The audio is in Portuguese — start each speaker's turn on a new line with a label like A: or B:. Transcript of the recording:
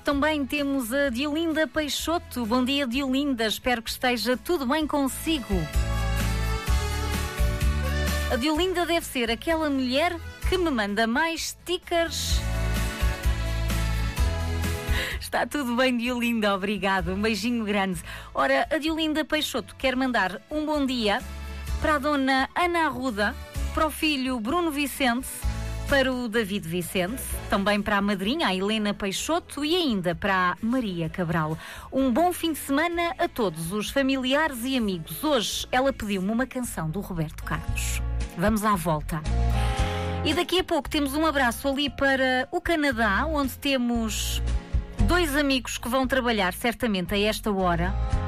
A: Também temos a Diolinda Peixoto. Bom dia, Diolinda. Espero que esteja tudo bem consigo. A Diolinda deve ser aquela mulher que me manda mais stickers. Está tudo bem, Diolinda, obrigado. Um beijinho grande. Ora, a Diolinda Peixoto quer mandar um bom dia para a dona Ana Arruda, para o filho Bruno Vicente, para o David Vicente, também para a madrinha, a Helena Peixoto, e ainda para a Maria Cabral. Um bom fim de semana a todos os familiares e amigos. Hoje ela pediu-me uma canção do Roberto Carlos. Vamos à volta. E daqui a pouco temos um abraço ali para o Canadá, onde temos dois amigos que vão trabalhar certamente a esta hora.